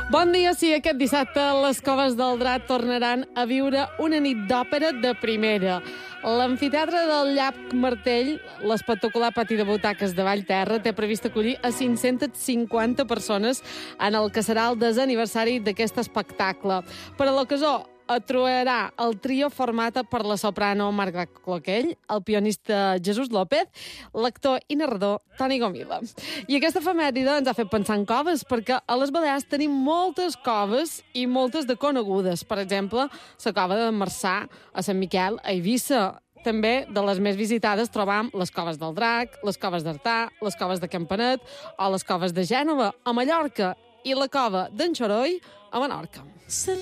Bon dia, sí, aquest dissabte les Coves del Drac tornaran a viure una nit d'òpera de primera. L'amfiteatre del Llac Martell, l'espectacular pati de butaques de Vallterra, té previst acollir a 550 persones en el que serà el desaniversari d'aquest espectacle. Per a l'ocasió, trobarà el trio format per la soprano Marga Cloquell, el pianista Jesús López, l'actor i narrador Toni Gomila. I aquesta efemèride ens ha fet pensar en coves, perquè a les Balears tenim moltes coves i moltes de conegudes. Per exemple, la cova de Marçà, a Sant Miquel, a Eivissa. També, de les més visitades, trobam les coves del Drac, les coves d'Artà, les coves de Campanet o les coves de Gènova, a Mallorca, i la cova d'en Xoroi, a Menorca.